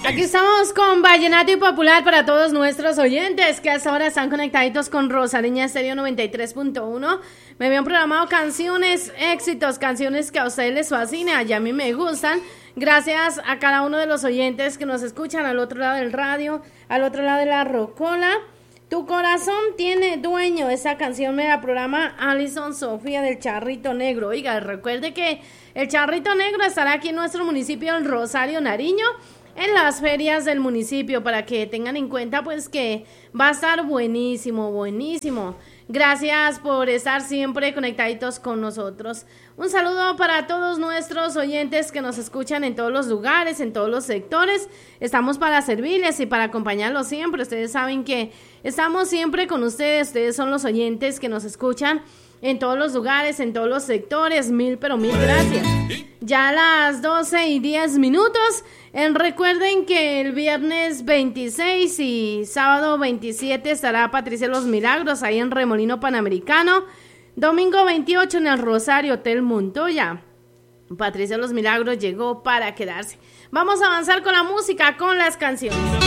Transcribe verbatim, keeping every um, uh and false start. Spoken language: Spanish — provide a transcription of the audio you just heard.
Aquí estamos con Vallenato y Popular para todos nuestros oyentes que hasta ahora están conectaditos con Rosariña Estéreo noventa y tres punto uno. Me habían programado canciones, éxitos, canciones que a ustedes les fascinan y a mí me gustan. Gracias a cada uno de los oyentes que nos escuchan al otro lado del radio, al otro lado de la rocola. Tu corazón tiene dueño. Esa canción me la programa Alison Sofía del Charrito Negro. Oiga, recuerde que el Charrito Negro estará aquí en nuestro municipio, en Rosario, Nariño, en las ferias del municipio, para que tengan en cuenta pues que va a estar buenísimo, buenísimo. Gracias por estar siempre conectaditos con nosotros. Un saludo para todos nuestros oyentes que nos escuchan en todos los lugares, en todos los sectores. Estamos para servirles y para acompañarlos siempre. Ustedes saben que estamos siempre con ustedes. Ustedes son los oyentes que nos escuchan en todos los lugares, en todos los sectores. Mil, pero mil gracias. Ya a las doce y diez minutos. Eh, recuerden que el viernes veintiséis y sábado veintisiete estará Patricia Los Milagros ahí en Remolino Panamericano. Domingo veintiocho en el Rosario Hotel Montoya. Patricia Los Milagros llegó para quedarse. Vamos a avanzar con la música, con las canciones.